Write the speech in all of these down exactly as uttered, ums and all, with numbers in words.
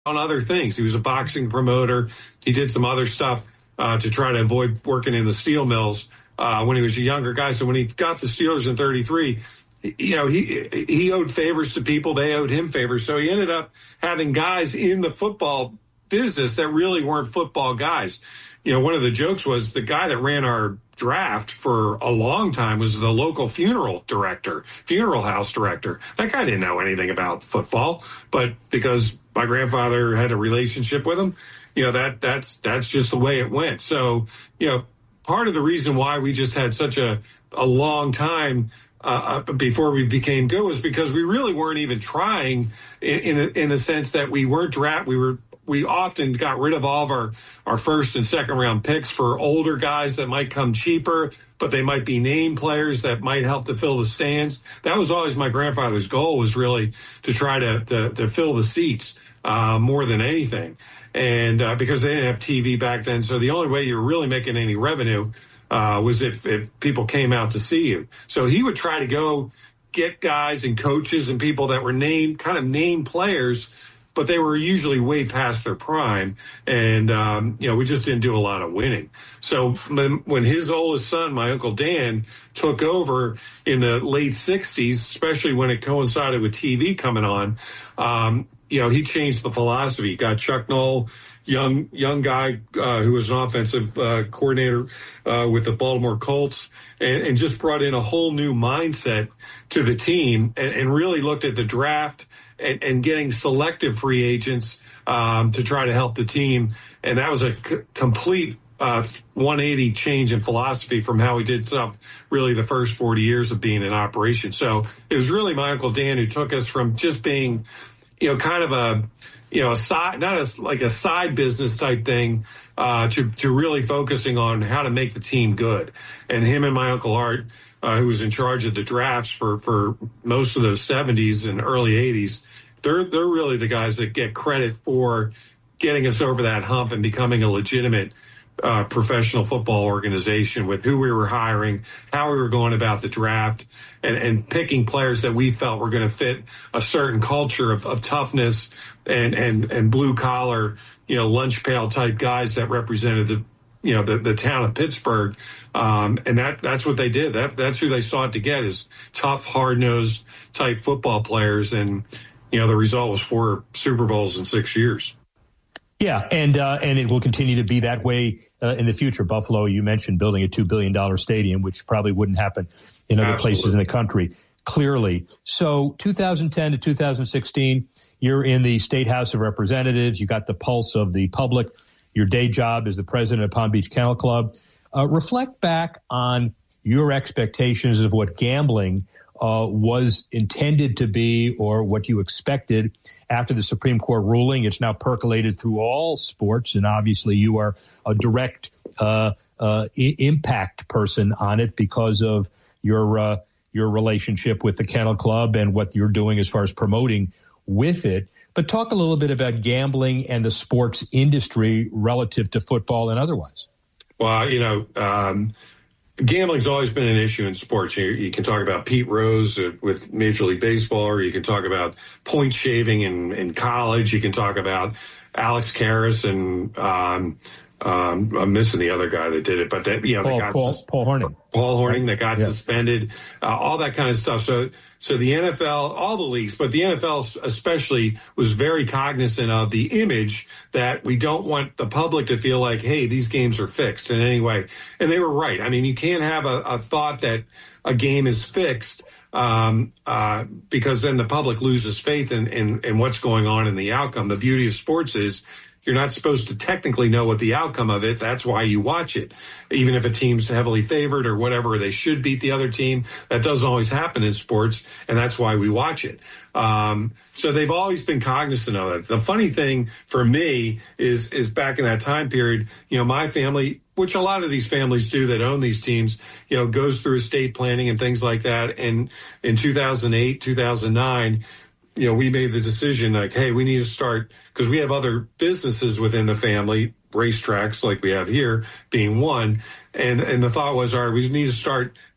on other things. He was a boxing promoter. He did some other stuff uh, to try to avoid working in the steel mills uh, when he was a younger guy. So when he got the Steelers in thirty-three, you know, he he owed favors to people. They owed him favors. So he ended up having guys in the football business that really weren't football guys. You know, one of the jokes was the guy that ran our draft for a long time was the local funeral director, funeral house director. That guy didn't know anything about football, but because my grandfather had a relationship with him, you know, that that's that's just the way it went. So, you know, part of the reason why we just had such a, a long time uh, before we became good was because we really weren't even trying in in a, in the sense that we weren't draft. We were we often got rid of all of our, our first and second round picks for older guys that might come cheaper, but they might be name players that might help to fill the stands. That was always my grandfather's goal, was really to try to, to, to fill the seats uh, more than anything. And uh, because they didn't have T V back then, so the only way you were really making any revenue uh, was if, if people came out to see you. So he would try to go get guys and coaches and people that were named, kind of named players, but they were usually way past their prime. And, um, you know, we just didn't do a lot of winning. So when his oldest son, my Uncle Dan, took over in the late sixties, especially when it coincided with T V coming on, um, you know, he changed the philosophy. He got Chuck Noll, young young guy uh, who was an offensive uh, coordinator uh, with the Baltimore Colts, and, and just brought in a whole new mindset to the team, and, and really looked at the draft and, and getting selective free agents um, to try to help the team. And that was a c- complete uh, one eighty change in philosophy from how we did stuff really the first forty years of being in operation. So it was really my Uncle Dan who took us from just being, you know, kind of a, you know, a side, not a, like a side business type thing, uh, to, to really focusing on how to make the team good. And him and my Uncle Art, uh, who was in charge of the drafts for, for most of those seventies and early eighties, they're, they're really the guys that get credit for getting us over that hump and becoming a legitimate Uh, professional football organization with who we were hiring, how we were going about the draft, and, and picking players that we felt were going to fit a certain culture of, of toughness and, and, and blue collar, you know, lunch pail type guys that represented the, you know, the, the town of Pittsburgh. Um, and that, that's what they did. That, that's who they sought to get, is tough, hard nosed type football players. And, you know, the result was four Super Bowls in six years. Yeah, and uh, and it will continue to be that way uh, in the future. Buffalo, you mentioned building a two billion dollars stadium, which probably wouldn't happen in other Absolutely. places in the country, clearly. So two thousand ten to two thousand sixteen, you're in the State House of Representatives. You got the pulse of the public. Your day job is the president of Palm Beach Kennel Club. Uh, reflect back on your expectations of what gambling uh, was intended to be, or what you expected after the Supreme Court ruling. It's now percolated through all sports, and obviously you are a direct uh, uh, I- impact person on it because of your uh, your relationship with the Kennel Club and what you're doing as far as promoting with it. But talk a little bit about gambling and the sports industry relative to football and otherwise. Well, you know, um, gambling's always been an issue in sports. You, you can talk about Pete Rose with Major League Baseball, or you can talk about point shaving in, in college. You can talk about Alex Karras and um, um, I'm missing the other guy that did it, but that, you know, Paul, they got Paul, Paul Hornung, Paul Hornung that got yeah. suspended, uh, all that kind of stuff. So, so the N F L, all the leagues, but the N F L especially was very cognizant of the image that we don't want the public to feel like, hey, these games are fixed in any way. And they were right. I mean, you can't have a, a thought that a game is fixed, um, uh, because then the public loses faith in, in, in what's going on in the outcome. The beauty of sports is you're not supposed to technically know what the outcome of it. That's why you watch it. Even if a team's heavily favored or whatever, they should beat the other team. That doesn't always happen in sports, and that's why we watch it. Um, so they've always been cognizant of it. The funny thing for me is, is back in that time period, you know, my family, which a lot of these families do that own these teams, you know, goes through estate planning and things like that. And in two thousand eight, two thousand nine, you know, we made the decision like, hey, we need to start, because we have other businesses within the family, racetracks like we have here being one. And, and the thought was, all right, we need to start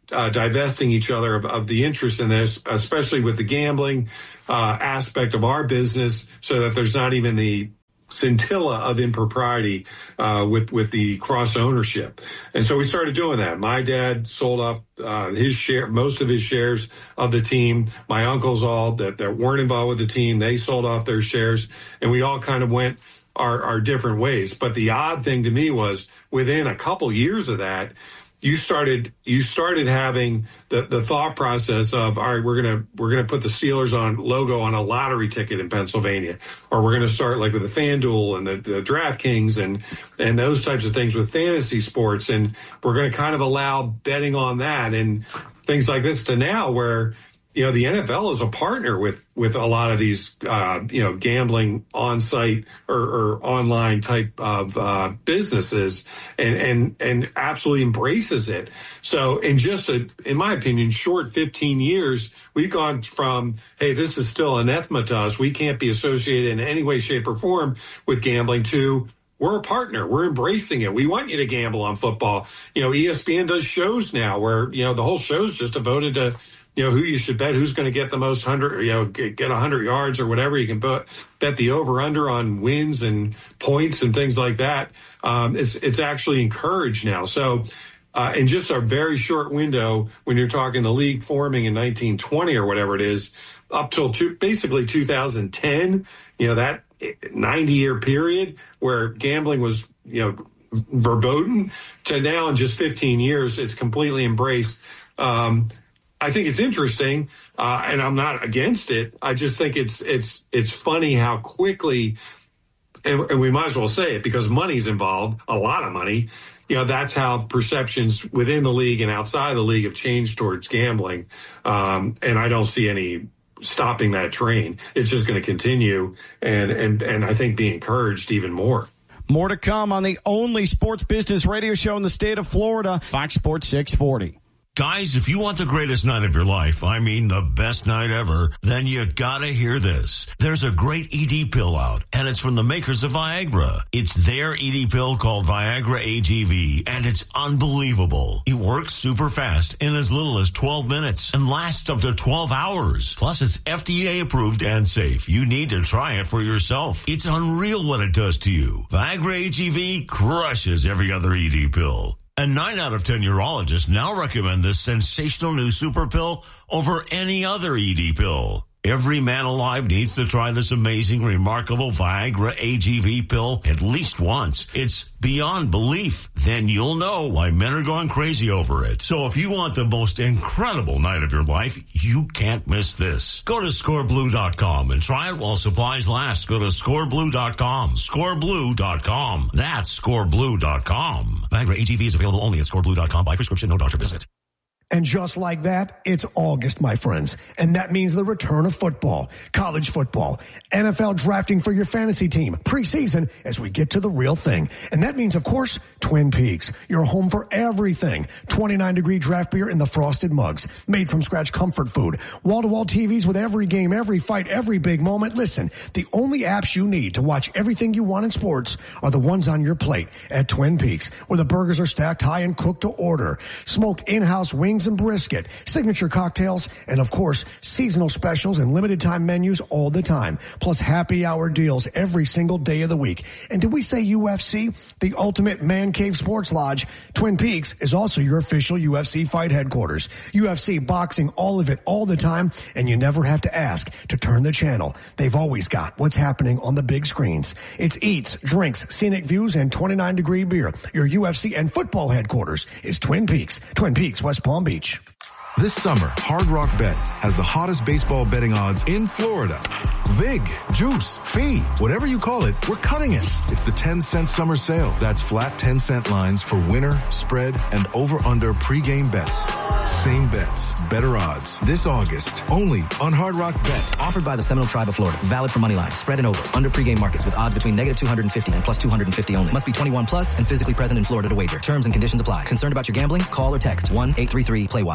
uh, divesting each other of, of the interest in this, especially with the gambling uh, aspect of our business, so that there's not even the scintilla of impropriety uh, with with the cross ownership. And so we started doing that. My dad sold off uh, his share, most of his shares of the team. My uncles, all that, that weren't involved with the team, they sold off their shares, and we all kind of went our, our different ways. But the odd thing to me was, within a couple years of that, you started you started having the, the thought process of, all right, we're gonna we're gonna put the Steelers on logo on a lottery ticket in Pennsylvania, or we're gonna start like with the FanDuel and the, the DraftKings and and those types of things with fantasy sports, and we're gonna kind of allow betting on that and things like this, to now where, you know, the N F L is a partner with with a lot of these, uh, you know, gambling on-site or, or online type of uh, businesses, and, and and absolutely embraces it. So in just a, in my opinion, short fifteen years, we've gone from, hey, this is still anathema to us, we can't be associated in any way, shape, or form with gambling, to we're a partner. We're embracing it. We want you to gamble on football. You know, E S P N does shows now where, you know, the whole show's just devoted to, you know, who you should bet, who's going to get the most hundred, you know, get a hundred yards or whatever. You can bet, bet the over under on wins and points and things like that. Um, it's, it's actually encouraged now. So, uh, in just a very short window, when you're talking the league forming in nineteen twenty or whatever it is, up till two, basically two thousand ten, you know, that ninety year period where gambling was, you know, verboten, to now in just fifteen years, it's completely embraced. Um, I think it's interesting, uh, and I'm not against it. I just think it's it's it's funny how quickly, and, and we might as well say it because money's involved, a lot of money. You know, that's how perceptions within the league and outside the league have changed towards gambling. Um, and I don't see any stopping that train. It's just going to continue, and and and I think be encouraged even more. More to come on the only sports business radio show in the state of Florida, Fox Sports six forty. Guys, if you want the greatest night of your life, I mean the best night ever, then you gotta hear this. There's a great E D pill out, and it's from the makers of Viagra. It's their E D pill called Viagra A G V, and it's unbelievable. It works super fast in as little as twelve minutes and lasts up to twelve hours. Plus, it's F D A approved and safe. You need to try it for yourself. It's unreal what it does to you. Viagra A G V crushes every other E D pill. And nine out of ten urologists now recommend this sensational new super pill over any other E D pill. Every man alive needs to try this amazing, remarkable Viagra A G V pill at least once. It's beyond belief. Then you'll know why men are going crazy over it. So if you want the most incredible night of your life, you can't miss this. Go to score blue dot com and try it while supplies last. Go to score blue dot com. score blue dot com. That's score blue dot com. Viagra A G V is available only at score blue dot com by prescription, no doctor visit. And just like that, it's August, my friends. And that means the return of football, college football, N F L drafting for your fantasy team, preseason, as we get to the real thing. And that means, of course, Twin Peaks, your home for everything. twenty-nine degree draft beer in the frosted mugs, made from scratch comfort food, wall-to-wall T Vs with every game, every fight, every big moment. Listen, the only apps you need to watch everything you want in sports are the ones on your plate at Twin Peaks, where the burgers are stacked high and cooked to order. Smoked in-house wings and brisket, signature cocktails, and of course, seasonal specials and limited time menus all the time, plus happy hour deals every single day of the week. And did we say U F C? The ultimate man cave sports lodge. Twin Peaks is also your official U F C fight headquarters. U F C, boxing, all of it, all the time, and you never have to ask to turn the channel. They've always got what's happening on the big screens. It's eats, drinks, scenic views, and twenty-nine degree beer. Your U F C and football headquarters is Twin Peaks. Twin Peaks, West Palm Beach. This summer, Hard Rock Bet has the hottest baseball betting odds in Florida. Vig, juice, fee, whatever you call it, we're cutting it. It's the ten cent summer sale. That's flat ten cent lines for winner, spread, and over-under pregame bets. Same bets, better odds. This August, only on Hard Rock Bet. Offered by the Seminole Tribe of Florida. Valid for money line, spread and over, under pregame markets with odds between negative two hundred fifty and plus two hundred fifty only. Must be twenty-one plus and physically present in Florida to wager. Terms and conditions apply. Concerned about your gambling? Call or text one eight three three play wise.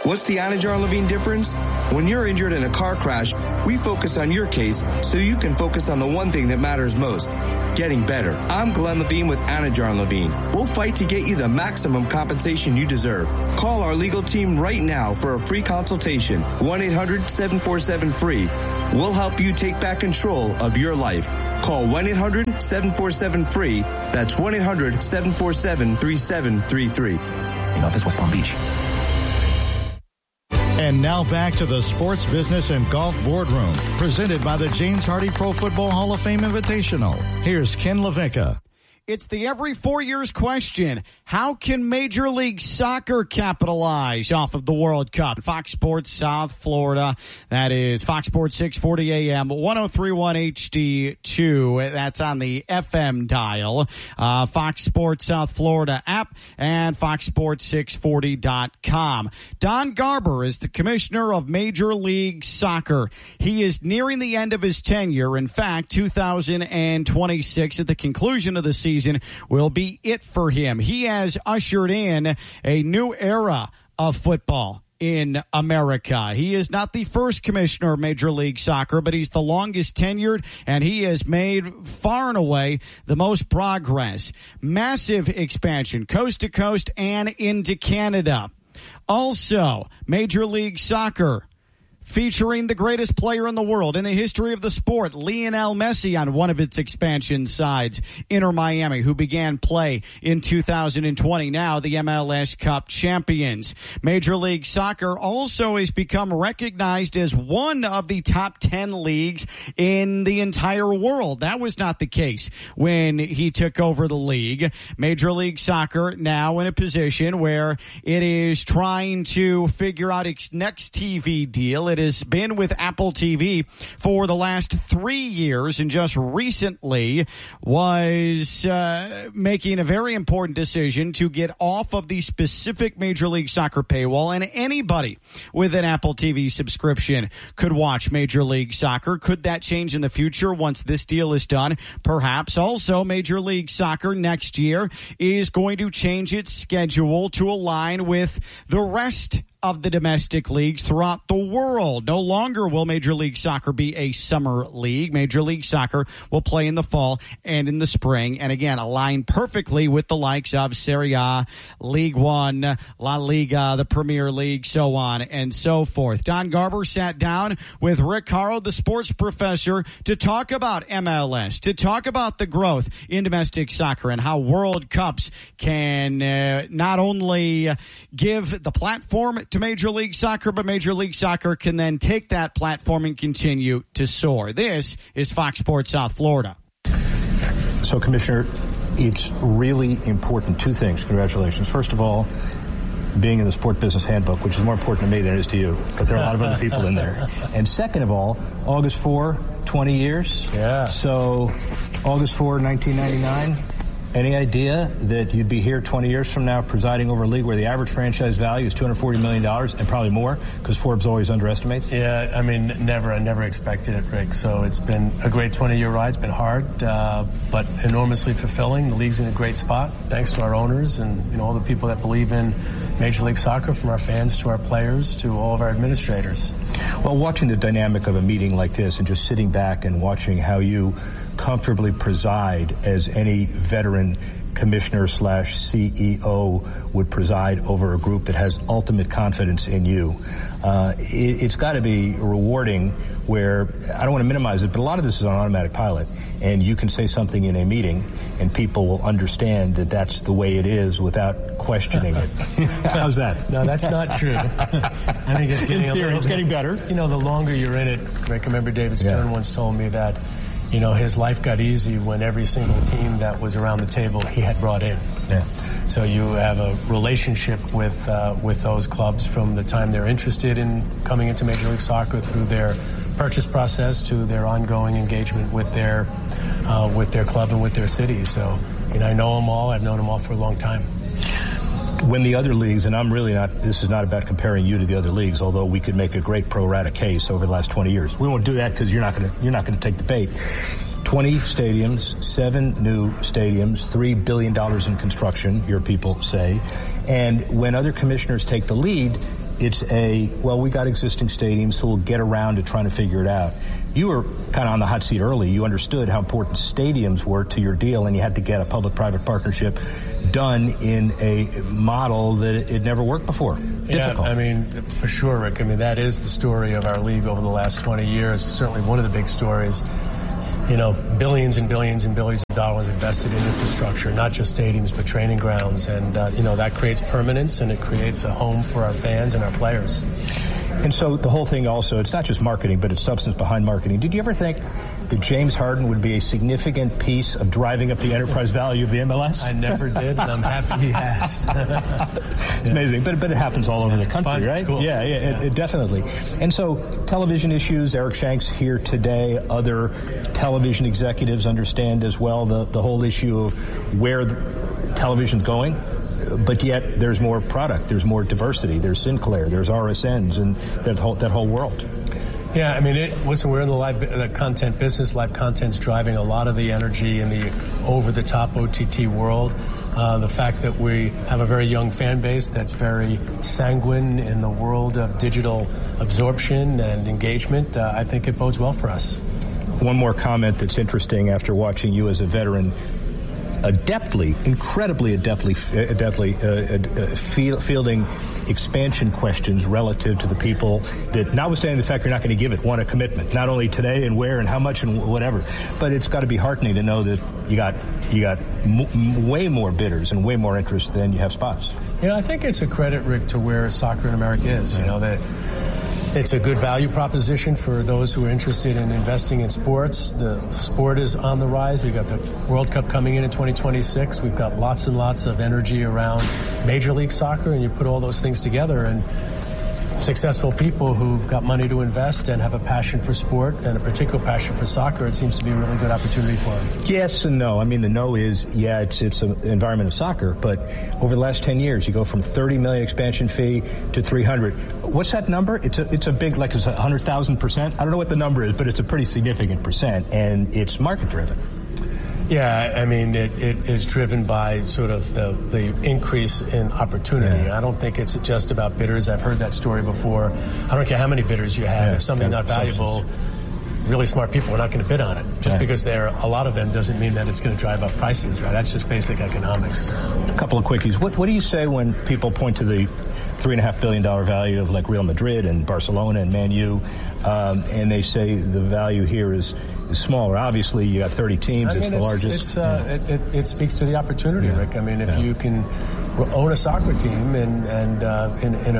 What's the Anajar Levine difference? When you're injured in a car crash, we focus on your case so you can focus on the one thing that matters most, getting better. I'm Glenn Levine with Anajar Levine. We'll fight to get you the maximum compensation you deserve. Call our legal team right now for a free consultation. one eight hundred seven four seven free. We'll help you take back control of your life. Call one eight hundred seven four seven free. That's one eight hundred seven four seven three seven three three. In office, West Palm Beach. And now back to the Sports Business and Golf Boardroom, presented by the James Hardy Pro Football Hall of Fame Invitational. Here's Ken LaVicka. It's the every four years question. How can Major League Soccer capitalize off of the World Cup? Fox Sports South Florida. That is Fox Sports six forty A M, ten thirty-one H D two. That's on the F M dial. Uh, Fox Sports South Florida app and fox sports six forty dot com. Don Garber is the commissioner of Major League Soccer. He is nearing the end of his tenure. In fact, two thousand twenty-six, at the conclusion of the season, will be it for him. He has ushered in a new era of football in America. He is not the first commissioner of Major League Soccer, but he's the longest tenured, and he has made far and away the most progress. Massive expansion, coast to coast and into Canada. Also, Major League Soccer featuring the greatest player in the world in the history of the sport, Lionel Messi, on one of its expansion sides, Inter Miami, who began play in two thousand twenty, now the M L S Cup champions. Major League Soccer also has become recognized as one of the top ten leagues in the entire world. That was not the case when he took over the league. Major League Soccer now in a position where it is trying to figure out its next T V deal. It has been with Apple T V for the last three years and just recently was uh, making a very important decision to get off of the specific Major League Soccer paywall, and anybody with an Apple T V subscription could watch Major League Soccer. Could that change in the future once this deal is done? Perhaps. Also, Major League Soccer next year is going to change its schedule to align with the rest of the domestic leagues throughout the world. No longer will Major League Soccer be a summer league. Major League Soccer will play in the fall and in the spring, and again, align perfectly with the likes of Serie A, League One, La Liga, the Premier League, so on and so forth. Don Garber sat down with Rick Horrow, the sports professor, to talk about M L S, to talk about the growth in domestic soccer and how World Cups can uh, not only give the platform to Major League Soccer, but Major League Soccer can then take that platform and continue to soar. This is Fox Sports South Florida. So, Commissioner, it's really important. Two things. Congratulations. First of all, being in the Sport Business Handbook, which is more important to me than it is to you, but there are a lot of other people in there. And second of all, August fourth, twenty years. Yeah. So, August fourth, nineteen ninety-nine. Any idea that you'd be here twenty years from now presiding over a league where the average franchise value is two hundred forty million dollars and probably more, because Forbes always underestimates? Yeah, I mean, never. I never expected it, Rick. So it's been a great twenty-year ride. It's been hard, uh, but enormously fulfilling. The league's in a great spot, thanks to our owners and you know all the people that believe in Major League Soccer, from our fans to our players to all of our administrators. Well, watching the dynamic of a meeting like this and just sitting back and watching how you comfortably preside as any veteran commissioner slash C E O would preside over a group that has ultimate confidence in you. Uh, it, it's got to be rewarding where, I don't want to minimize it, but a lot of this is on automatic pilot, and you can say something in a meeting and people will understand that that's the way it is without questioning it. How's that? No, that's not true. I think it's getting in theory, a little it's getting better. You know, the longer you're in it, Rick, I remember David Stern yeah. once told me that you know, his life got easy when every single team that was around the table he had brought in. Yeah. So you have a relationship with uh, with those clubs from the time they're interested in coming into Major League Soccer through their purchase process to their ongoing engagement with their uh, with their club and with their city. So, you know, I know them all. I've known them all for a long time. When the other leagues, and I'm really not, this is not about comparing you to the other leagues, although we could make a great pro rata case over the last twenty years. We won't do that because you're not going to, you're not going to take the bait. twenty stadiums, seven new stadiums, three billion dollars in construction, your people say. And when other commissioners take the lead, it's a, well, we got existing stadiums, so we'll get around to trying to figure it out. You were kind of on the hot seat early. You understood how important stadiums were to your deal, and you had to get a public-private partnership done in a model that it never worked before. Difficult. Yeah, I mean, for sure, Rick. I mean, that is the story of our league over the last twenty years. Certainly one of the big stories. You know, billions and billions and billions of dollars invested in infrastructure, not just stadiums, but training grounds. And, uh, you know, that creates permanence, and it creates a home for our fans and our players. And so the whole thing also, it's not just marketing, but it's substance behind marketing. Did you ever think that James Harden would be a significant piece of driving up the enterprise value of the M L S? I never did, and I'm happy he has. It's amazing, but but it happens all over the country, Fun, right? cool. Yeah, yeah, yeah. It, it definitely. And so television issues, Eric Shanks here today, other television executives understand as well the, the whole issue of where the television's going. But yet there's more product, there's more diversity, there's Sinclair, there's R S Ns, and that whole, that whole world. Yeah, I mean, it, listen, we're in the live the content business. Live content's driving a lot of the energy in the over-the-top O T T world. Uh, the fact that we have a very young fan base that's very sanguine in the world of digital absorption and engagement, uh, I think it bodes well for us. One more comment that's interesting after watching you as a veteran adeptly, incredibly adeptly, adeptly uh, uh, field, fielding expansion questions relative to the people that, notwithstanding the fact you're not going to give it, want a commitment, not only today and where and how much and whatever, but it's got to be heartening to know that you got you got m- way more bidders and way more interest than you have spots. You know, I think it's a credit, Rick, to where soccer in America is. You know, that it's a good value proposition for those who are interested in investing in sports. The sport is on the rise. We've got the World Cup coming in in twenty twenty-six. We've got lots and lots of energy around Major League Soccer, and you put all those things together, and successful people who've got money to invest and have a passion for sport and a particular passion for soccer, it seems to be a really good opportunity for them. Yes and no. I mean, the no is, yeah, it's it's an environment of soccer, but over the last ten years, you go from thirty million expansion fee to three hundred. What's that number? It's a it's a big, like it's one hundred thousand percent. I don't know what the number is, but it's a pretty significant percent, and it's market driven. Yeah, I mean, it, it is driven by sort of the, the increase in opportunity. Yeah. I don't think it's just about bidders. I've heard that story before. I don't care how many bidders you have. Yeah, if something's not valuable, really smart people are not going to bid on it. Just yeah. because there are a lot of them doesn't mean that it's going to drive up prices, right? That's just basic economics. A couple of quickies. What, what do you say when people point to the three and a half billion dollar value of like Real Madrid and Barcelona and Man U, um, and they say the value here is is smaller? Obviously, you got thirty teams. I mean, it's the it's, largest. It's, uh, yeah. it, it, it speaks to the opportunity, yeah. Rick. I mean, if yeah. you can own a soccer team and and uh, in, in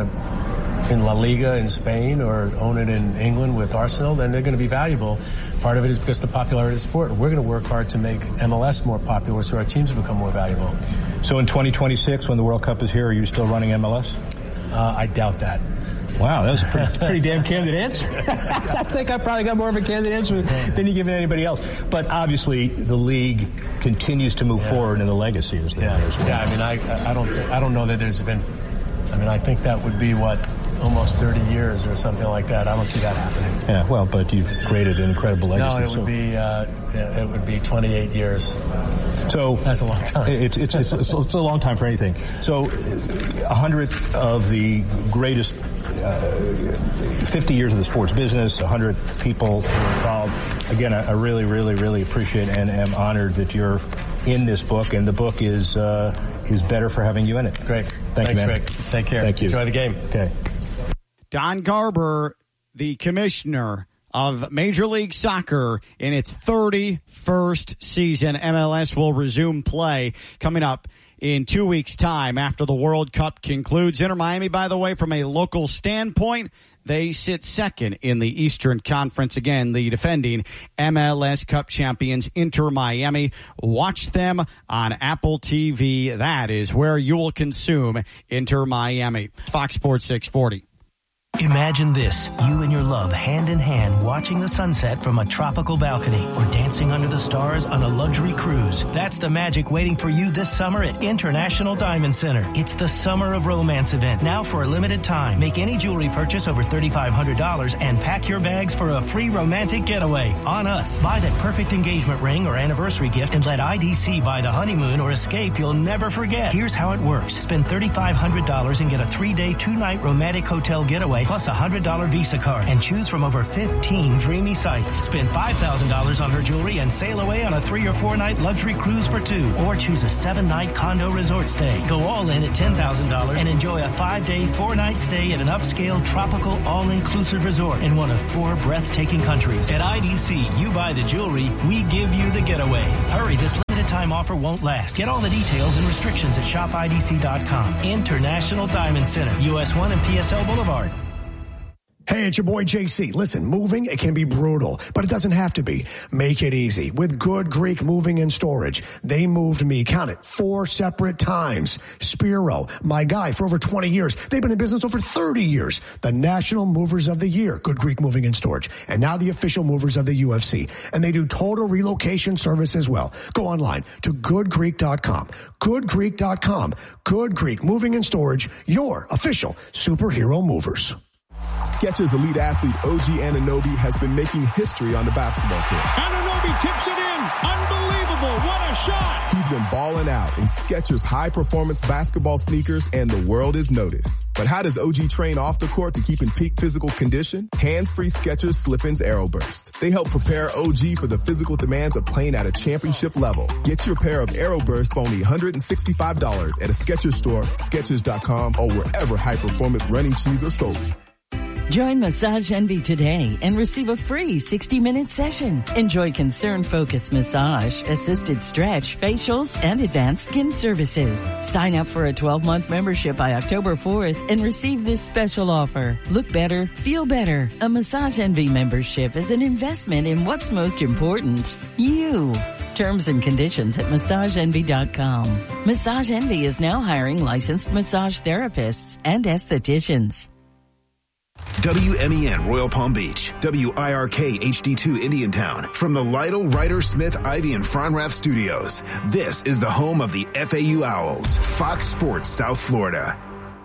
a in La Liga in Spain, or own it in England with Arsenal, then they're going to be valuable. Part of it is because of the popularity of the sport. We're going to work hard to make M L S more popular so our teams become more valuable. So in twenty twenty-six, when the World Cup is here, are you still running M L S? Uh, I doubt that. Wow, that was a pretty, pretty damn candid answer. I think I probably got more of a candid answer than you give anybody else. But obviously, the league continues to move yeah. forward, and the legacy is there yeah. as well. Yeah, I mean, I, I don't, I don't know that there's been. I mean, I think that would be what, almost thirty years or something like that. I don't see that happening. Yeah, well, but you've created an incredible legacy. No, it would so. be, uh, it would be twenty-eight years. So that's a long time. It's it's it's, it's, it's a long time for anything. So, a hundred of the greatest. Uh, fifty years of the sports business, one hundred people involved. Again, I, I really, really, really appreciate and am honored that you're in this book, and the book is uh, is better for having you in it. Great. Thank Thanks, you, man. Rick. Take care. Thank you. Enjoy the game. Okay. Don Garber, the commissioner of Major League Soccer, in its thirty-first season. M L S will resume play coming up in two weeks' time after the World Cup concludes. Inter Miami, by the way, from a local standpoint, they sit second in the Eastern Conference. Again, the defending M L S Cup champions, Inter Miami. Watch them on Apple T V. That is where you will consume Inter Miami. Fox Sports six forty. Imagine this, you and your love hand in hand watching the sunset from a tropical balcony or dancing under the stars on a luxury cruise. That's the magic waiting for you this summer at International Diamond Center. It's the Summer of Romance event, now for a limited time. Make any jewelry purchase over three thousand five hundred dollars and pack your bags for a free romantic getaway on us. Buy that perfect engagement ring or anniversary gift and let I D C buy the honeymoon or escape you'll never forget. Here's how it works. Spend three thousand five hundred dollars and get a three-day, two-night romantic hotel getaway plus a one hundred dollars Visa card and choose from over fifteen dreamy sites. Spend five thousand dollars on her jewelry and sail away on a three or four night luxury cruise for two. Or choose a seven night condo resort stay. Go all in at ten thousand dollars and enjoy a five day, four night stay at an upscale, tropical, all-inclusive resort in one of four breathtaking countries. At I D C, you buy the jewelry, we give you the getaway. Hurry, this limited time offer won't last. Get all the details and restrictions at shop I D C dot com. International Diamond Center, U S one and P S L Boulevard. Hey, it's your boy J C. Listen, moving, it can be brutal, but it doesn't have to be. Make it easy with Good Greek Moving and Storage. They moved me, count it, four separate times. Spiro, my guy for over twenty years. They've been in business over thirty years. The National Movers of the Year, Good Greek Moving and Storage. And now the official movers of the U F C. And they do total relocation service as well. Go online to good greek dot com. good greek dot com. Good Greek Moving and Storage, your official superhero movers. Skechers elite athlete O G Anunoby has been making history on the basketball court. Anunoby tips it in. Unbelievable. What a shot. He's been balling out in Skechers high-performance basketball sneakers, and the world is noticed. But how does O G train off the court to keep in peak physical condition? Hands-free Skechers Slip-ins Aeroburst. They help prepare O G for the physical demands of playing at a championship level. Get your pair of Aeroburst for only one hundred sixty-five dollars at a Skechers store, Skechers dot com, or wherever high-performance running shoes are sold. Join Massage Envy today and receive a free sixty minute session. Enjoy concern-focused massage, assisted stretch, facials, and advanced skin services. Sign up for a twelve month membership by October fourth and receive this special offer. Look better, feel better. A Massage Envy membership is an investment in what's most important, you. Terms and conditions at massage envy dot com. Massage Envy is now hiring licensed massage therapists and estheticians. W M E N Royal Palm Beach, W I R K H D two Indiantown. From the Lytle, Ryder, Smith, Ivy, and Fronrath studios, this is the home of the F A U Owls, Fox Sports South Florida.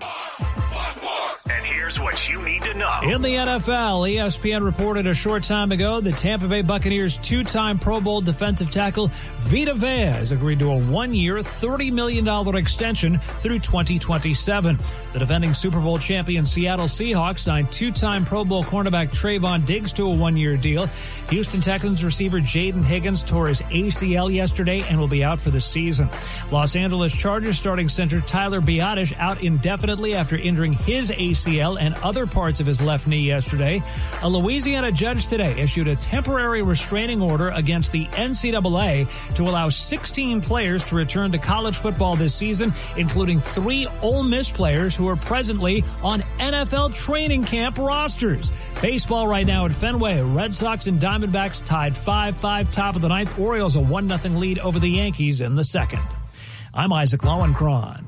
And here's what you need to know. In the N F L, E S P N reported a short time ago the Tampa Bay Buccaneers two-time Pro Bowl defensive tackle Vita Vea has agreed to a one-year, thirty million dollars extension through twenty twenty-seven. The defending Super Bowl champion Seattle Seahawks signed two-time Pro Bowl cornerback Trayvon Diggs to a one-year deal. Houston Texans receiver Jaden Higgins tore his A C L yesterday and will be out for the season. Los Angeles Chargers starting center Tyler Biadasz out indefinitely after injuring his A C L and other parts of his left knee yesterday. A Louisiana judge today issued a temporary restraining order against the N C double A to allow sixteen players to return to college football this season, including three Ole Miss players who are presently on N F L training camp rosters. Baseball right now at Fenway. Red Sox and Diamondbacks tied five five, top of the ninth. Orioles a one nothing lead over the Yankees in the second. I'm Isaac Lowenkron.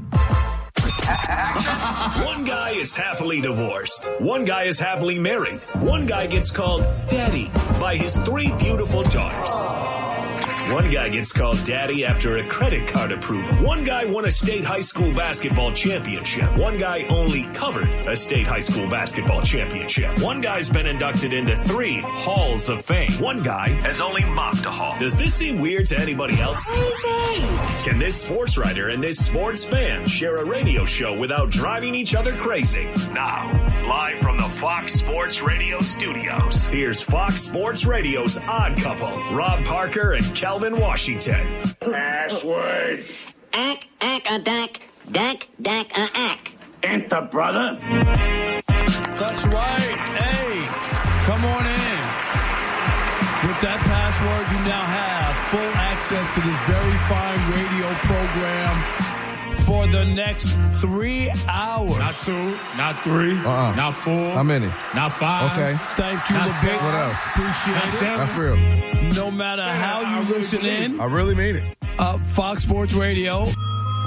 One guy is happily divorced. One guy is happily married. One guy gets called daddy by his three beautiful daughters. One guy gets called daddy after a credit card approval. One guy won a state high school basketball championship. One guy only covered a state high school basketball championship. One guy's been inducted into three halls of fame. One guy has only mopped a hall. Does this seem weird to anybody else? Can this sports writer and this sports fan share a radio show without driving each other crazy? Now, live from the Fox Sports Radio studios, here's Fox Sports Radio's odd couple, Rob Parker and Kelvin Washington. Password. Ack, ack, a dack, dack, dack, a ack. Enter, brother. That's right. Hey, come on in. With that password, you now have full access to this very fine radio program for the next three hours. Not two, not three, uh-uh. not four. How many? Not five. Okay. Thank you, not LeBig. What else? Appreciate not it. seven. That's real. No matter how you listen in. I really mean it. Uh, Fox Sports Radio.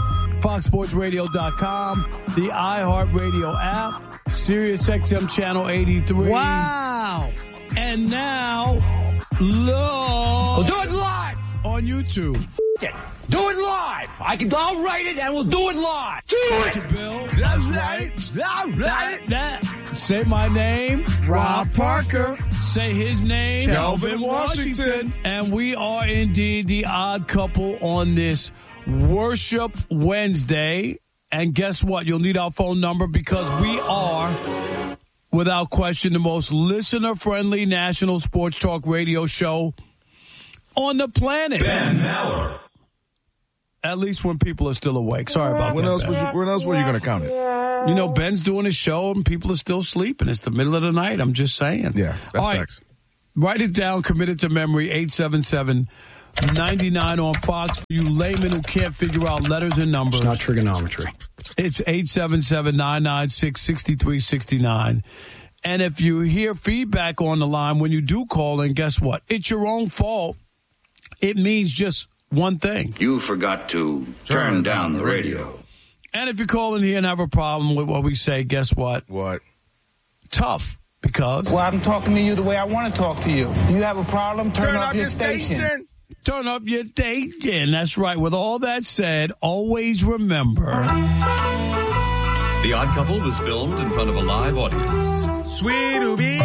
fox sports radio dot com, the iHeartRadio app, Sirius X M Channel eighty-three. Wow. And now, look. We'll do it live on YouTube. F- it. Do it live. I can, I'll write it and we'll do it live. Do it. Bill. That's right. I'll write it. That. Say my name, Rob Parker. Say his name, Kelvin Washington. And we are indeed the odd couple on this Worship Wednesday. And guess what? You'll need our phone number because we are, without question, the most listener-friendly national sports talk radio show on the planet. Ben Maller. At least when people are still awake. Sorry about when that. Else was you, when else were you going to count it? You know, Ben's doing his show and people are still sleeping. It's the middle of the night. I'm just saying. Yeah, that's All right. facts. Write it down, commit it to memory, eight seven seven, nine nine on Fox. For you laymen who can't figure out letters and numbers. It's not trigonometry. It's eight seven seven, nine nine six, six three six nine. And if you hear feedback on the line when you do call in, guess what? It's your own fault. It means just one thing. You forgot to turn, turn down the radio. And if you call in here and have a problem with what we say, guess what? What? Tough. Because? Well, I'm talking to you the way I want to talk to you. You have a problem? Turn, turn up, up your your station. station. Turn up your station. That's right. With all that said, always remember. The Odd Couple was filmed in front of a live audience. Sweet Ubi.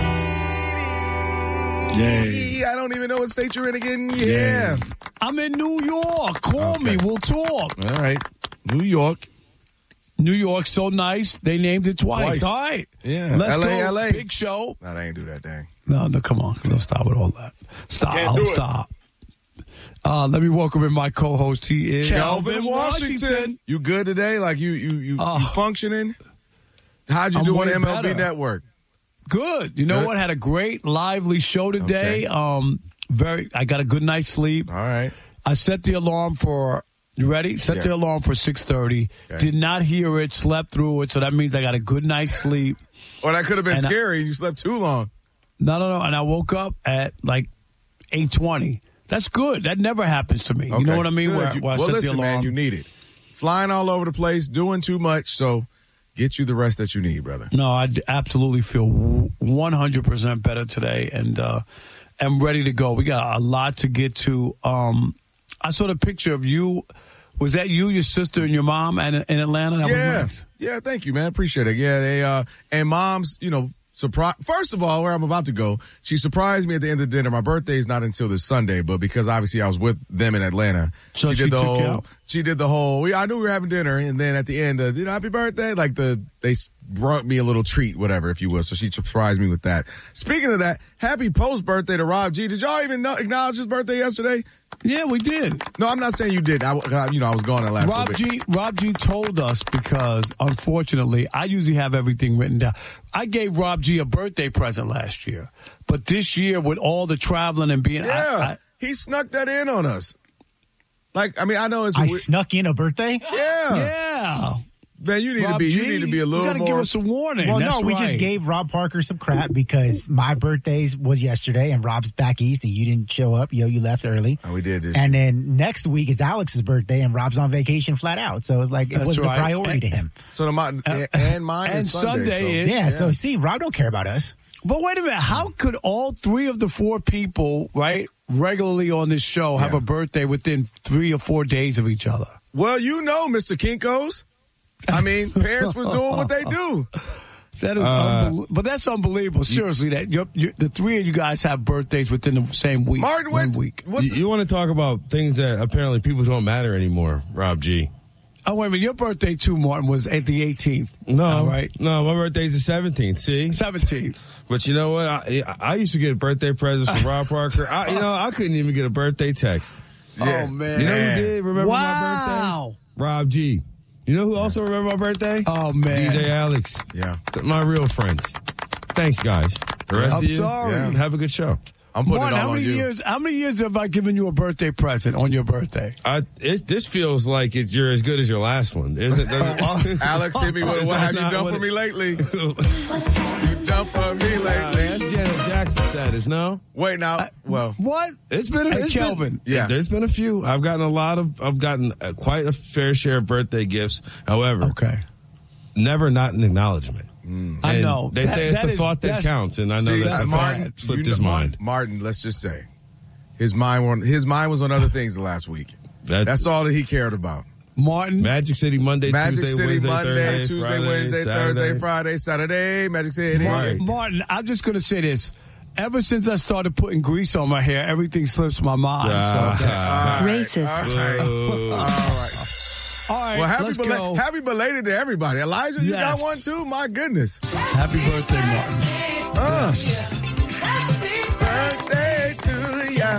Yay. I don't even know what state you're in again. Yeah. yeah. I'm in New York. Call okay. me. We'll talk. All right. New York. New York, so nice. They named it twice. twice. All right. Yeah. Let's L A, go. L A. Big show. No, they ain't do that thing. No, no, come on. Let's stop with all that. Stop. I'll stop. Uh, let me welcome in my co-host. He is Kelvin Washington. Washington. You good today? Like you, you, you, uh, you functioning? How'd you I'm do on M L B better. Network? Good. You know good. what? Had a great, lively show today. Okay. Um, very. I got a good night's sleep. All right. I set the alarm for. You ready? Set yeah. the alarm for six thirty. Okay. Did not hear it. Slept through it. So that means I got a good night's sleep. Or that could have been and scary. I, you slept too long. No, no, no. And I woke up at like eight twenty. That's good. That never happens to me. Okay. You know what I mean? Where, you, where I well, set listen, the alarm. man. You need it. Flying all over the place, doing too much. So get you the rest that you need, brother. No, I absolutely feel one hundred percent better today, and uh, I'm ready to go. We got a lot to get to. Um, I saw the picture of you. Was that you, your sister, and your mom in, in Atlanta? That yeah. was nice. Yeah, thank you, man. Appreciate it. Yeah, they uh, and mom's, you know, surprise. First of all, where I'm about to go, she surprised me at the end of the dinner. My birthday is not until this Sunday, but because obviously I was with them in Atlanta, so she, she did the took whole. You out? She did the whole. We, I knew we were having dinner, and then at the end, uh, you know, happy birthday, like the they brought me a little treat, whatever, if you will. So she surprised me with that. Speaking of that, happy post birthday to Rob G. Did y'all even know, acknowledge his birthday yesterday? Yeah, we did. No, I'm not saying you did. I, you know, I was gone that last Rob G. Rob G. told us because, unfortunately, I usually have everything written down. I gave Rob G. a birthday present last year, but this year with all the traveling and being, yeah, I, I, he snuck that in on us. Like, I mean, I know it's. I weird. snuck in a birthday. Yeah, yeah. Man, you need Rob to be. G, you need to be a little you gotta more. Give us a warning. Well, That's no, we right. just gave Rob Parker some crap because my birthday was yesterday and Rob's back east and you didn't show up. Yo, you left early. Oh, we did this. And then next week is Alex's birthday and Rob's on vacation flat out. So it's like it That's wasn't right. a priority and, to him. So the mine uh, and mine and is Sunday. Sunday so. is yeah, yeah. So see, Rob don't care about us. But wait a minute. How could all three of the four people, right, regularly on this show have yeah. a birthday within three or four days of each other? Well, you know, Mister Kinko's. I mean, parents were doing what they do. That is, uh, unbel- but that's unbelievable. Seriously, that you're, you're, the three of you guys have birthdays within the same week. Martin, one what, week. You, you want to talk about things that apparently people don't matter anymore, Rob G. Oh, wait a minute. Your birthday, too, Martin, was at the eighteenth. No, All right. No, my birthday's the seventeenth, see? seventeenth. But you know what? I, I used to get birthday presents from Rob Parker. I, you know, I couldn't even get a birthday text. Yeah. Oh, man. You know who did remember wow. my birthday? Rob G. You know who also remember my birthday? Oh, man. D J Alex. Yeah. My real friends. Thanks, guys. The rest I'm of you, sorry. yeah, have a good show. I'm putting Martin, it all how on many you. years? How many years have I given you a birthday present on your birthday? I, it, this feels like it, you're as good as your last one. Isn't it? Doesn't- Alex, hit me with Is what that have you not done what for it- me lately? You done for me Nah, lately? that's Janet Jackson status, no? Wait now. Well, What? It's been, Hey, it's Kelvin. Been, yeah, there's been a few. I've gotten a lot of, I've gotten uh, quite a fair share of birthday gifts. However, Okay. never not an acknowledgement. I And know. They That- say it's that the is- thought that that's- counts, and I know see, that that's the Martin thought slipped you his know, mind. Martin, let's just say, his mind were, his mind was on other things the last week. That's, That's all that he cared about. Martin. Magic City Monday, Magic Tuesday, City, Wednesday, Monday, Thursday, Tuesday, Friday, Wednesday, Saturday. Thursday, Friday, Saturday, Magic City. Martin, Martin, I'm just going to say this. Ever since I started putting grease on my hair, everything slips my mind. Ah. So, All right, Racist. All right. Boo. All right. all right, Well, happy, let's bela- go. happy belated to everybody. Elijah, you Yes. got one too? My goodness. Happy birthday, Martin. Uh. Birthday to ya.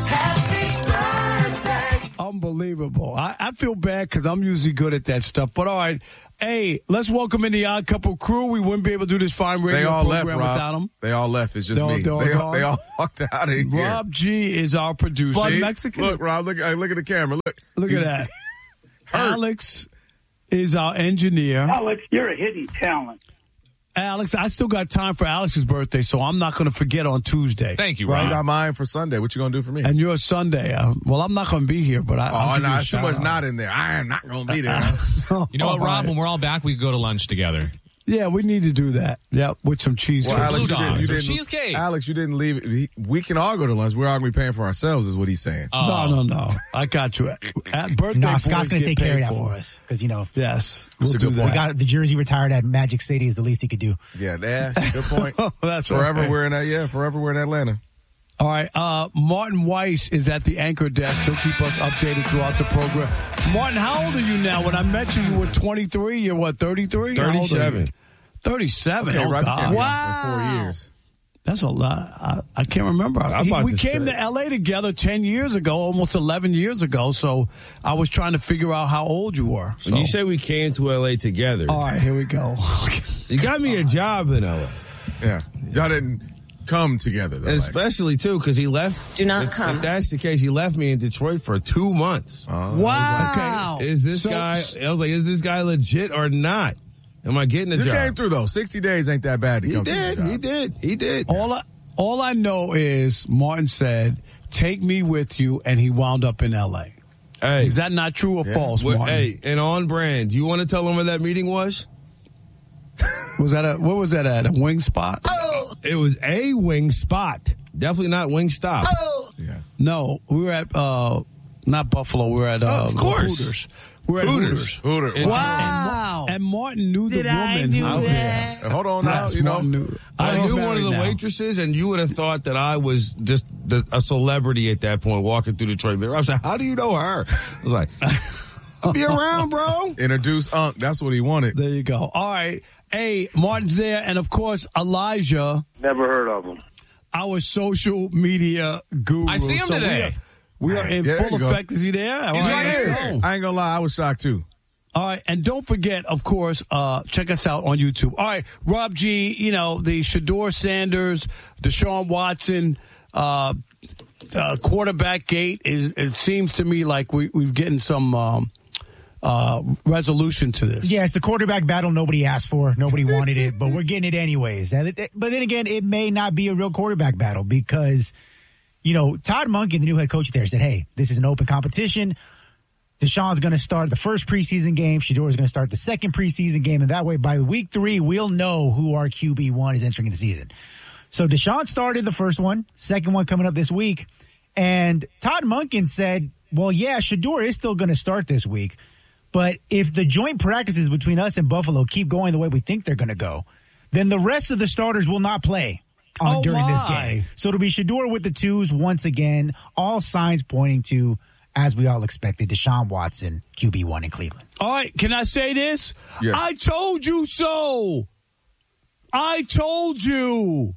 Unbelievable. I, I feel bad because I'm usually good at that stuff. But all right. Hey, let's welcome in the Odd Couple crew. We wouldn't be able to do this fine radio They all left, program Rob. without them. They all left. It's just They're all- me. they're all They, all, gone? they all walked out of here. Rob G is our producer. See? Mexican. Look, Rob, look, uh, look at the camera. Look. Look You- at that. Alex is our engineer. Alex, you're a hidden talent. Alex, I still got time for Alex's birthday, so I'm not going to forget on Tuesday. Thank you, I Rob. got mine for Sunday. What you going to do for me? And you're Sunday. Uh, well, I'm not going to be here, but I, I'll Oh, give no, you a it's too shout much out. not in there. I am not going to be there. You know what, All Rob? right. When we're all back, we could go to lunch together. Yeah, we need to do that. Yeah, with some cheese. Well, cake. Alex, Blue you, did, you dogs or didn't. cheesecake. Alex, you didn't leave. He, we can all go to lunch. We're all going to be paying for ourselves, is what he's saying. Oh. No, no, no. I got you. At birthday, No, boys Scott's going to get take care of paid that for us because, you know, Yes, That's we'll a do good that. point. we got the jersey retired at Magic City is the least he could do. Yeah, yeah, good point. Oh, that's forever okay. we're in that. Yeah, forever we're in Atlanta. All right. Uh, Martin Weiss is at the anchor desk. He'll keep us updated throughout the program. Martin, how old are you now? When I met you, you were twenty-three. You're what, thirty-three? How old are you? thirty-seven. thirty-seven. Okay, oh, Rob, you God. can't be Wow. on for four years. That's a lot. I, I can't remember. I'm He- about we to came say- to L A together ten years ago, almost eleven years ago. So I was trying to figure out how old you were. So. When you say we came to L A together, All right, here we go. you got me a job in L A. Yeah, y'all didn't come together though. And like- especially, too, because he left. Do not if, come. If that's the case, he left me in Detroit for two months. Uh, Wow. Okay, is this So- guy, I was like, is this guy legit or not? Am I getting a You job? came through though. Sixty days ain't that bad to He come through did. the He job. did. He did. All I, all I know is Martin said, "Take me with you," and he wound up in L A. Hey, Is that not true or Yeah. false, what- Martin? hey, and on brand. Do you want to tell him where that meeting was? Was that a what was that at a wing spot? It was a wing spot. Definitely not wing stop. Yeah. No, we were at uh, not Buffalo. We were at uh, Oh, of course. Hooters. We were at Hooters. Hooters. Hooter. And- Wow. And Martin knew Did the I woman do who was that? there. Uh, Hold on now. Yes, You know, Martin knew. I Martin's knew one of married the now. waitresses, and you would have thought that I was just the, a celebrity at that point walking through Detroit. I was like, how do you know her? I was like, I'll be around, bro. introduce Unc. That's what he wanted. There you go. All right. Hey, Martin's there. And of course, Elijah, Never heard of him. our social media guru. I see him So we today. are- We are in Yeah, there full you go. effect. Is he there? He's All right let's here. go. I ain't gonna lie, I was shocked too. All right, and don't forget, of course, uh, check us out on YouTube. All right, Rob G, you know, the Shador Sanders, Deshaun Watson, uh, uh, quarterback gate is, it seems to me like we, we've getting some, um, uh, resolution to this. Yeah, it's the quarterback battle nobody asked for. Nobody wanted it, but we're getting it anyways. And it- But then again, it may not be a real quarterback battle because, you know, Todd Monken, the new head coach there, said, hey, this is an open competition. Deshaun's going to start the first preseason game. Shador is going to start the second preseason game. And that way, by week three, we'll know who our Q B one is entering the season. So Deshaun started the first one, second one coming up this week. And Todd Monken said, well, yeah, Shador is still going to start this week. But if the joint practices between us and Buffalo keep going the way we think they're going to go, then the rest of the starters will not play on, Oh, during this my. game. So it'll be Shador with the twos once again. All signs pointing to, as we all expected, Deshaun Watson, Q B one in Cleveland. All right, can I say this? Yes. I told you so. I told you.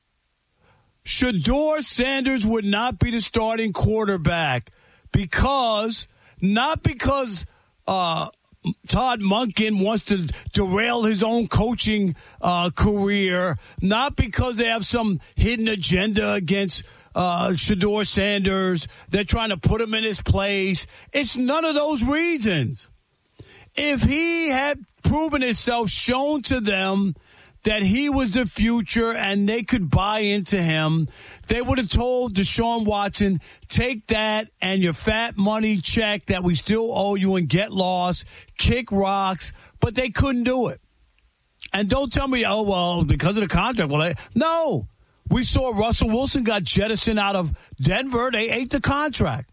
Shador Sanders would not be the starting quarterback because, not because uh, Todd Monken wants to derail his own coaching uh, career, not because they have some hidden agenda against uh, Shedeur Sanders. They're trying to put him in his place. It's none of those reasons. If he had proven himself, shown to them that he was the future and they could buy into him, they would have told Deshaun Watson, take that and your fat money check that we still owe you and get lost, kick rocks, but they couldn't do it. And don't tell me, oh, well, because of the contract. Well, I, no. We saw Russell Wilson got jettisoned out of Denver. They ate the contract.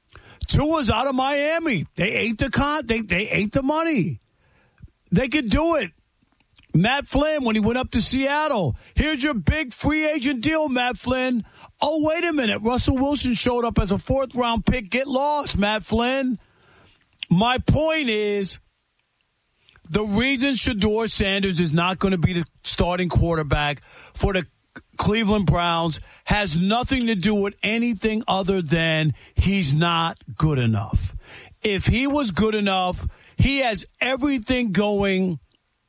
Tua's out of Miami. They ate the con. They, they ate the money. They could do it. Matt Flynn, when he went up to Seattle, here's your big free agent deal, Matt Flynn. Oh, wait a minute. Russell Wilson showed up as a fourth-round pick. Get lost, Matt Flynn. My point is, the reason Shedeur Sanders is not going to be the starting quarterback for the Cleveland Browns has nothing to do with anything other than he's not good enough. If he was good enough, he has everything going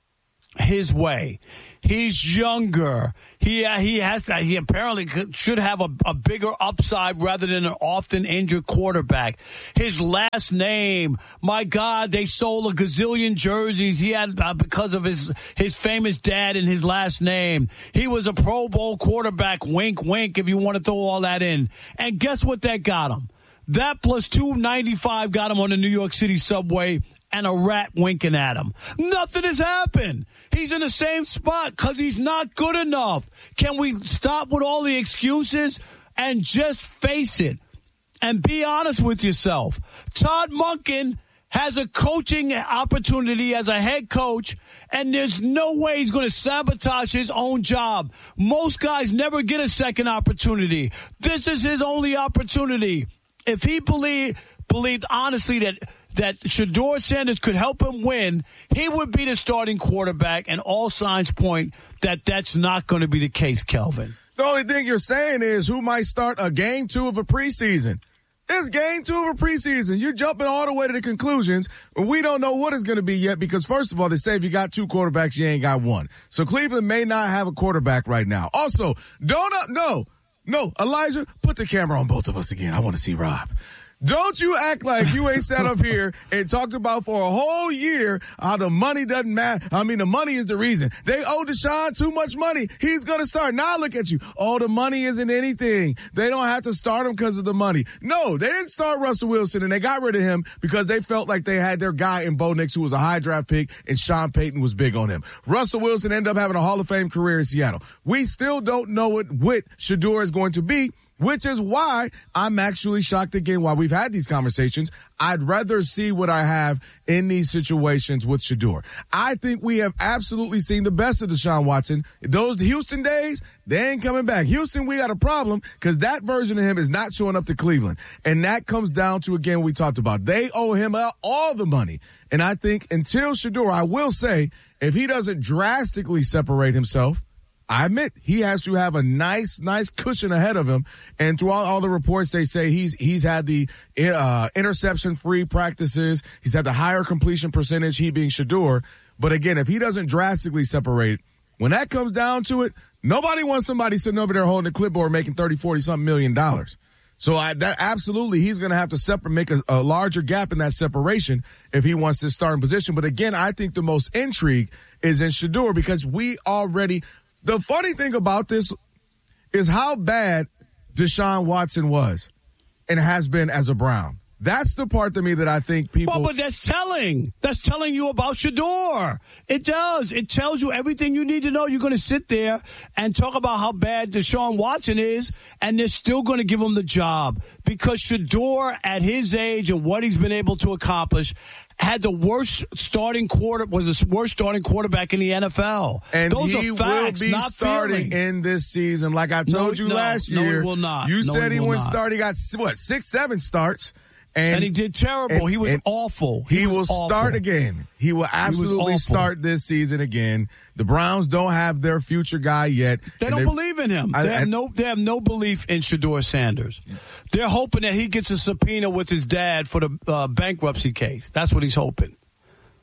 his way. He's younger. He uh, he has to, he apparently could, should have a, a bigger upside rather than an often injured quarterback. His last name, my God, they sold a gazillion jerseys he had uh, because of his his famous dad and his last name. He was a Pro Bowl quarterback. Wink, wink. If you want to throw all that in, and guess what that got him? That plus two ninety-five got him on the New York City subway and a rat winking at him. Nothing has happened. He's in the same spot because he's not good enough. Can we stop with all the excuses and just face it and be honest with yourself? Todd Monken has a coaching opportunity as a head coach, and there's no way he's going to sabotage his own job. Most guys never get a second opportunity. This is his only opportunity. If he believed, believed honestly that that Shedeur Sanders could help him win, he would be the starting quarterback, and all signs point that that's not going to be the case, Kelvin. The only thing you're saying is who might start a game two of a preseason. It's game two of a preseason. You're jumping all the way to the conclusions. We don't know what it's going to be yet because, first of all, they say if you got two quarterbacks, you ain't got one. So Cleveland may not have a quarterback right now. Also, don't, uh, no, no, Elijah, put the camera on both of us again. I want to see Rob. Don't you act like you ain't sat up here and talked about for a whole year how the money doesn't matter. I mean, the money is the reason. They owe Deshaun too much money. He's going to start. Now look at you. Oh, the money isn't anything. They don't have to start him because of the money. No, they didn't start Russell Wilson, and they got rid of him because they felt like they had their guy in Bo Nix, who was a high draft pick, and Sean Payton was big on him. Russell Wilson ended up having a Hall of Fame career in Seattle. We still don't know what, what Shedeur is going to be, which is why I'm actually shocked again while we've had these conversations. I'd rather see what I have in these situations with Shedeur. I think we have absolutely seen the best of Deshaun Watson. Those Houston days, they ain't coming back. Houston, we got a problem because that version of him is not showing up to Cleveland. And that comes down to, again, we talked about. They owe him all the money. And I think until Shedeur, I will say, if he doesn't drastically separate himself, I admit he has to have a nice, nice cushion ahead of him. And through all, all the reports, they say he's he's had the uh, interception-free practices. He's had the higher completion percentage, he being Shedeur. But again, if he doesn't drastically separate, when that comes down to it, nobody wants somebody sitting over there holding a clipboard making thirty, forty-something million dollars. So I, that absolutely, he's going to have to separate, make a, a larger gap in that separation if he wants this starting position. But again, I think the most intrigue is in Shedeur because we already – the funny thing about this is how bad Deshaun Watson was and has been as a Brown. That's the part to me that I think people... Well, but that's telling. That's telling you about Shedeur. It does. It tells you everything you need to know. You're going to sit there and talk about how bad Deshaun Watson is, and they're still going to give him the job. Because Shedeur, at his age and what he's been able to accomplish, had the worst starting quarter, was the worst starting quarterback in the N F L. And those he are facts, will be not starting feeling. in this season. Like I told no, you no, last no, year. he will not. You no, said he, he will wouldn't not. start. He got, what, six, seven starts. And, and he did terrible. And, he was and awful. He, he was will awful. start again. He will absolutely he start this season again. The Browns don't have their future guy yet. They don't believe in him. I, they, have I, no, they have no belief in Shedeur Sanders. They're hoping that he gets a subpoena with his dad for the uh, bankruptcy case. That's what he's hoping.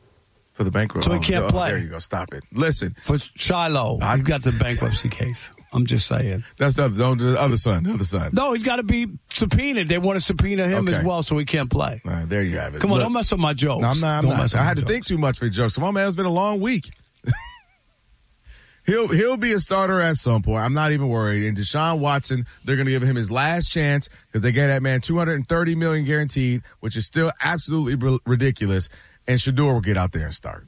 For the bankruptcy. So he can't oh, play. There you go. Stop it. Listen. For Shiloh, I've got the bankruptcy case. I'm just saying. That's the other, the other son. The other son. No, he's got to be subpoenaed. They want to subpoena him Okay. as well, so he can't play. All right, there you have it. Come on, Look, don't mess up my jokes. No, I'm not. I'm don't not. mess up I my had to jokes. think too much for the jokes. So my man, it's been a long week. he'll he'll be a starter at some point. I'm not even worried. And Deshaun Watson, they're going to give him his last chance because they gave that man two hundred thirty million dollars guaranteed, which is still absolutely r- ridiculous. And Shedeur will get out there and start.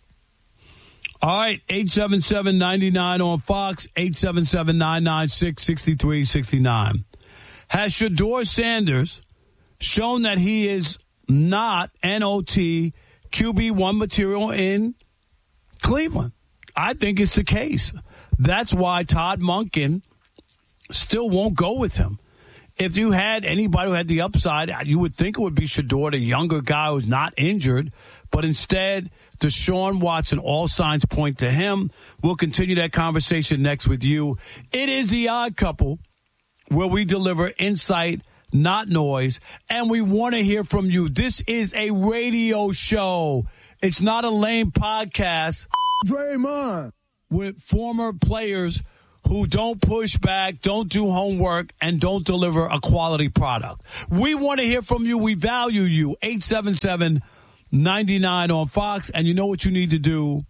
All right, eight seven seven, nine nine on Fox, eight seven seven, nine nine six, six three six nine. Has Shedeur Sanders shown that he is not N O T Q B one material in Cleveland? I think it's the case. That's why Todd Monken still won't go with him. If you had anybody who had the upside, you would think it would be Shedeur, the younger guy who's not injured. But instead, Deshaun Watson, all signs point to him. We'll continue that conversation next with you. It is The Odd Couple, where we deliver insight, not noise, and we want to hear from you. This is a radio show. It's not a lame podcast. Draymond. With former players who don't push back, don't do homework, and don't deliver a quality product. We want to hear from you. We value you. eight seven seven, nine nine on Fox. And you know what you need to do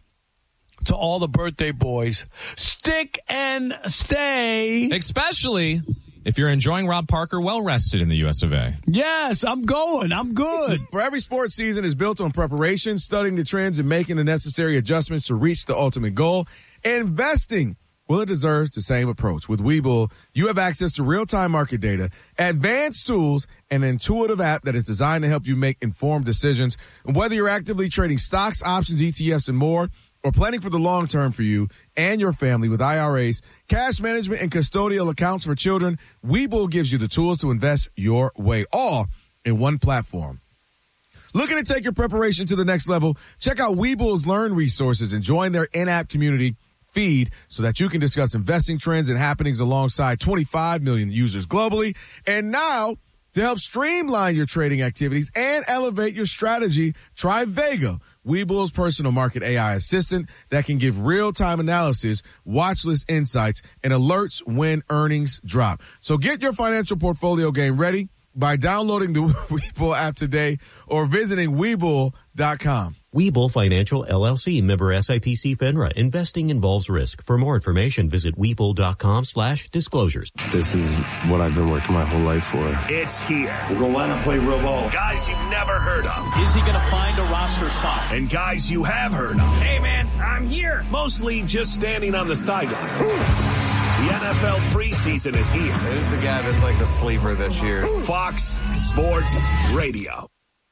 to all the birthday boys. Stick and stay. Especially if you're enjoying Rob Parker well-rested in the U S of A. Yes, I'm going. I'm good. For every sports season is built on preparation, studying the trends, and making the necessary adjustments to reach the ultimate goal. Investing. Well, it deserves the same approach. With Webull, you have access to real-time market data, advanced tools, and an intuitive app that is designed to help you make informed decisions. And whether you're actively trading stocks, options, E T Fs, and more, or planning for the long term for you and your family with I R As, cash management, and custodial accounts for children, Webull gives you the tools to invest your way, all in one platform. Looking to take your preparation to the next level? Check out Webull's Learn resources and join their in-app community feed so that you can discuss investing trends and happenings alongside twenty-five million users globally. And now, to help streamline your trading activities and elevate your strategy, try Vega, Webull's personal market A I assistant that can give real-time analysis, watch list insights, and alerts when earnings drop. So get your financial portfolio game ready by downloading the Webull app today or visiting Webull dot com. Webull Financial, L L C, member S I P C FINRA. Investing involves risk. For more information, visit Webull dot com slash disclosures. This is what I've been working my whole life for. It's here. We're going to line up, play real ball. Guys you've never heard of. Is he going to find a roster spot? And guys you have heard of. Hey, man, I'm here. Mostly just standing on the sidelines. The N F L preseason is here. Who's the guy that's like the sleeper this year? Fox Sports Radio.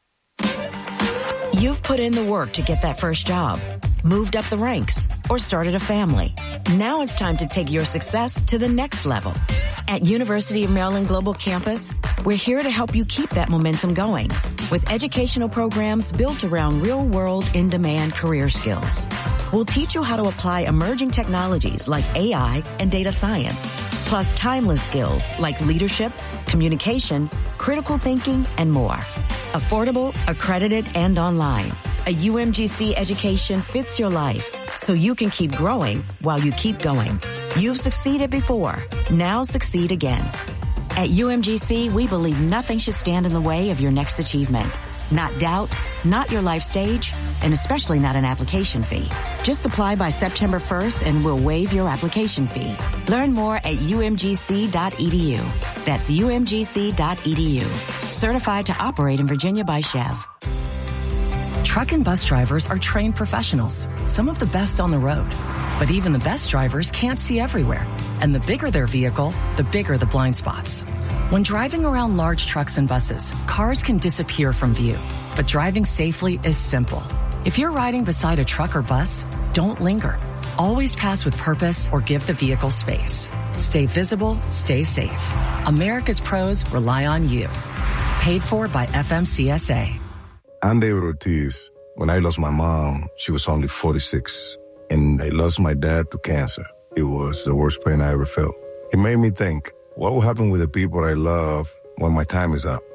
You've put in the work to get that first job, moved up the ranks, or started a family. Now it's time to take your success to the next level. At University of Maryland Global Campus, we're here to help you keep that momentum going with educational programs built around real-world, in-demand career skills. We'll teach you how to apply emerging technologies like A I and data science, plus timeless skills like leadership, communication, critical thinking, and more. Affordable, accredited, and online. A U M G C education fits your life so you can keep growing while you keep going. You've succeeded before. Now succeed again. At U M G C, we believe nothing should stand in the way of your next achievement. Not doubt, not your life stage, and especially not an application fee. Just apply by September first and we'll waive your application fee. Learn more at U M G C dot E D U. That's U M G C dot E D U. Certified to operate in Virginia by Chev. Truck and bus drivers are trained professionals, some of the best on the road. But even the best drivers can't see everywhere. And the bigger their vehicle, the bigger the blind spots. When driving around large trucks and buses, cars can disappear from view. But driving safely is simple. If you're riding beside a truck or bus, don't linger. Always pass with purpose or give the vehicle space. Stay visible, stay safe. America's pros rely on you. Paid for by F M C S A. I'm David Ortiz. When I lost my mom, she was only forty-six. And I lost my dad to cancer. It was the worst pain I ever felt. It made me think, what will happen with the people I love when my time is up?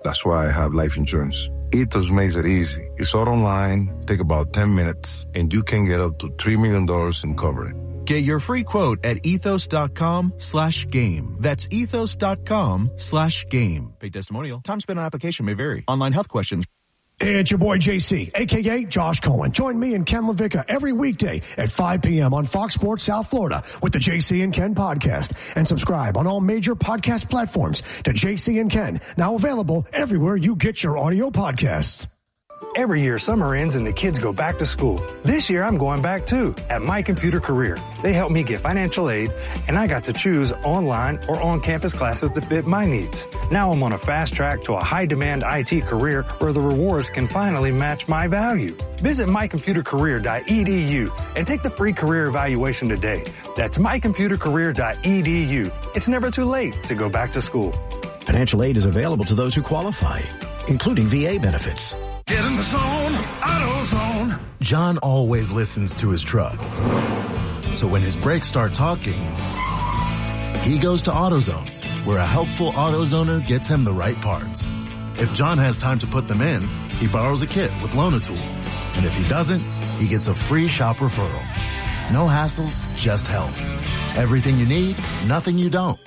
That's why I have life insurance. Ethos makes it easy. It's all online, take about ten minutes, and you can get up to three million dollars in coverage. Get your free quote at ethos.com slash game. That's ethos.com slash game. Paid testimonial. Time spent on application may vary. Online health questions. Hey, it's your boy J C, a k a. Josh Cohen. Join me and Ken LaVicka every weekday at five p.m. on Fox Sports South Florida with the J C and Ken podcast. And subscribe on all major podcast platforms to J C and Ken, now available everywhere you get your audio podcasts. Every year, summer ends and the kids go back to school. This year, I'm going back too at My Computer Career. They helped me get financial aid, and I got to choose online or on-campus classes that fit my needs. Now I'm on a fast track to a high-demand I T career where the rewards can finally match my value. Visit my computer career dot e d u and take the free career evaluation today. That's my computer career dot e d u. It's never too late to go back to school. Financial aid is available to those who qualify, including V A benefits. Get in the zone, AutoZone. John always listens to his truck. So when his brakes start talking, he goes to AutoZone, where a helpful AutoZoner gets him the right parts. If John has time to put them in, he borrows a kit with Loan-A-Tool. And if he doesn't, he gets a free shop referral. No hassles, just help. Everything you need, nothing you don't.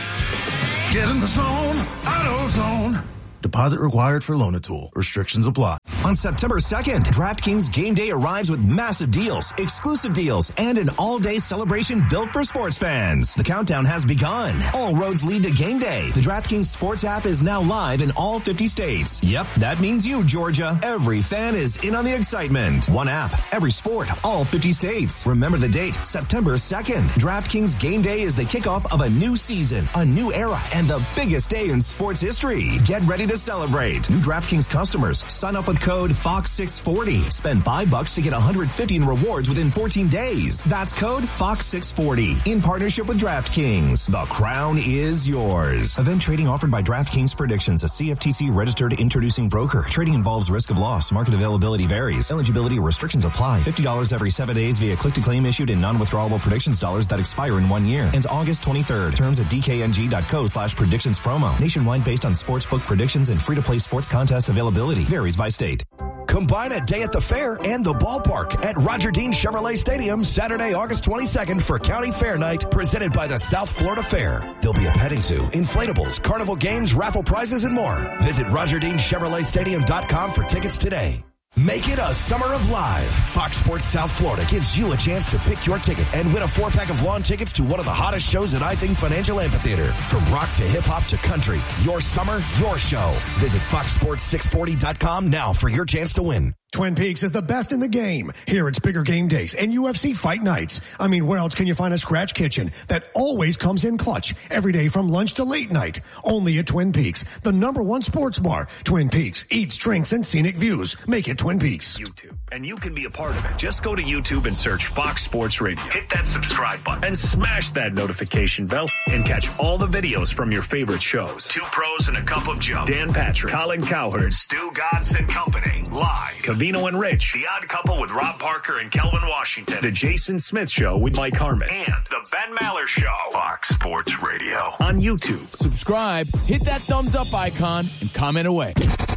Get in the zone, AutoZone. Deposit required for Loan-A-Tool. Restrictions apply. On September second, DraftKings Game Day arrives with massive deals, exclusive deals, and an all-day celebration built for sports fans. The countdown has begun. All roads lead to Game Day. The DraftKings Sports app is now live in all fifty states. Yep, that means you, Georgia. Every fan is in on the excitement. One app, every sport, all fifty states. Remember the date, September second. DraftKings Game Day is the kickoff of a new season, a new era, and the biggest day in sports history. Get ready to celebrate. New DraftKings customers, sign up with code Fox six forty. Spend five bucks to get one hundred fifty in rewards within fourteen days. That's code Fox six forty in partnership with DraftKings. The crown is yours. Event trading offered by DraftKings Predictions, a C F T C registered introducing broker. Trading involves risk of loss. Market availability varies. Eligibility restrictions apply. fifty dollars every seven days via click-to-claim issued in non-withdrawable predictions dollars that expire in one year. Ends August twenty-third. Terms at dkng.co slash predictions promo. Nationwide based on sportsbook predictions and free-to-play sports contest availability. Varies by state. Combine a day at the fair and the ballpark at Roger Dean Chevrolet Stadium Saturday, August twenty-second for County Fair Night presented by the South Florida Fair. There'll be a petting zoo, inflatables, carnival games, raffle prizes, and more. Visit Roger Dean Chevrolet Stadium dot com for tickets today. Make it a summer of live. Fox Sports South Florida gives you a chance to pick your ticket and win a four-pack of lawn tickets to one of the hottest shows at I Think Financial Amphitheater. From rock to hip-hop to country, your summer, your show. Visit Fox Sports six forty dot com now for your chance to win. Twin Peaks is the best in the game. Here it's bigger game days and U F C fight nights. I mean, where else can you find a scratch kitchen that always comes in clutch every day from lunch to late night? Only at Twin Peaks, the number one sports bar. Twin Peaks, eats, drinks, and scenic views. Make it Twin Peaks. YouTube. And you can be a part of it. Just go to YouTube and search Fox Sports Radio. Hit that subscribe button and smash that notification bell and catch all the videos from your favorite shows. Two Pros and a Cup of Joe. Dan Patrick, Colin Cowherd, Stu Gatz and Company. Live. Cavino and Rich. The Odd Couple with Rob Parker and Kelvin Washington. The Jason Smith Show with Mike Harmon. And the Ben Maller Show. Fox Sports Radio. On YouTube. Subscribe, hit that thumbs up icon, and comment away.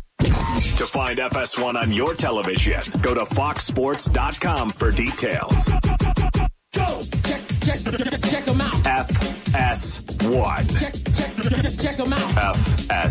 To find F S one on your television, go to fox sports dot com for details. Go! Check, check, check, check them out. F S one. Check, check, check them out. F S